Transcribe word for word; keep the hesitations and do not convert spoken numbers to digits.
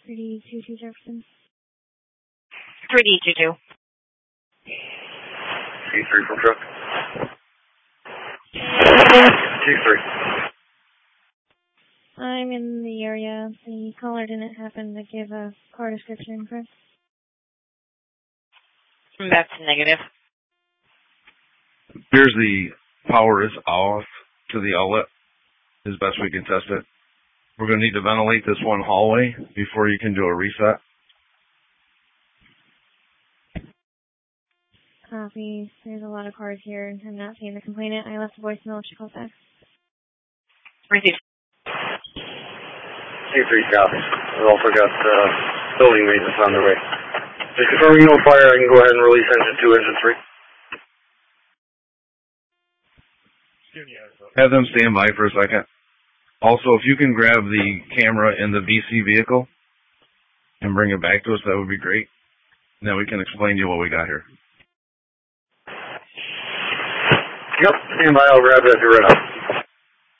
three D two two Jefferson. three D two two. T three from truck. T three. I'm in the area. The caller didn't happen to give a car description, correct? That's negative. Here's the power is off to the outlet as best we can test it. We're going to need to ventilate this one hallway before you can do a reset. Copy. There's a lot of cars here. I'm not seeing the complainant. I left a voicemail. She called back. Receive. T three copies. We also got uh, building maintenance on the way. Just confirming no fire, I can go ahead and release engine two, engine three. Have them stand by for a second. Also, if you can grab the camera in the V C vehicle and bring it back to us, that would be great. And then we can explain to you what we got here. Yep, stand by. I'll grab that right now.